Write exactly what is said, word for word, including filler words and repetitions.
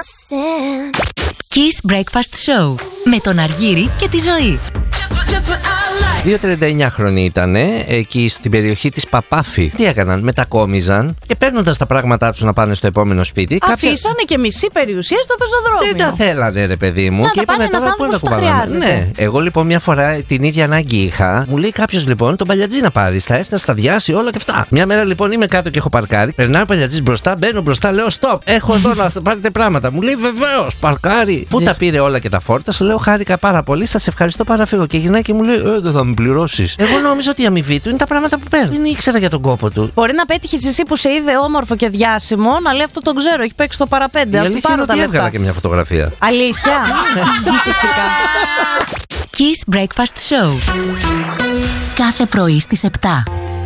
Kiss Breakfast Show με τον Αργύρη και τη Ζωή. Δύο τριάντα εννιά χρόνια ήταν εκεί στην περιοχή της Παπάφη. Τι έκαναν, μετακόμιζαν και παίρνοντας τα πράγματά τους να πάνε στο επόμενο σπίτι. Αφήσανε κάποια... και μισή περιουσία στο πεζοδρόμιο. Δεν τα θέλανε, ρε παιδί μου. Να και τα πάνε ένας άνθρωπος που τα χρειάζεται. Ναι, εγώ λοιπόν μια φορά την ίδια ανάγκη είχα. Μου λέει κάποιος λοιπόν τον παλιατζή να πάρει. Θα έρθει να σταδιάσει όλα και αυτά. Μια μέρα λοιπόν είμαι κάτω και έχω παρκάρει. Περνάει ο παλιατζής μπροστά, μπαίνω μπροστά, λέω stop. Έχω εδώ να πάρετε πράγματα. Μου λέει βεβαίως, παρκάρει. Πού τα πήρε όλα και τα φόρτασε. Λέω χάρηκα πάρα πολύ, σας ευχαριστώ, παραφύγω. Και γυρνάει και μου λέει ε, δεν θα με πληρώσεις. Εγώ νόμιζα ότι η αμοιβή του είναι τα πράγματα που παίρνει. Δεν ήξερα για τον κόπο του. Μπορεί να πέτυχες εσύ που σε είδε όμορφο και διάσημο να λέει αυτό τον ξέρω, έχει παίξει το παραπέντε. Ας του πάρω τα λεφτά. Έβγαλα και μια φωτογραφία. Αλήθεια. Φυσικά. Kiss Breakfast Show. Κάθε πρωί στις επτά.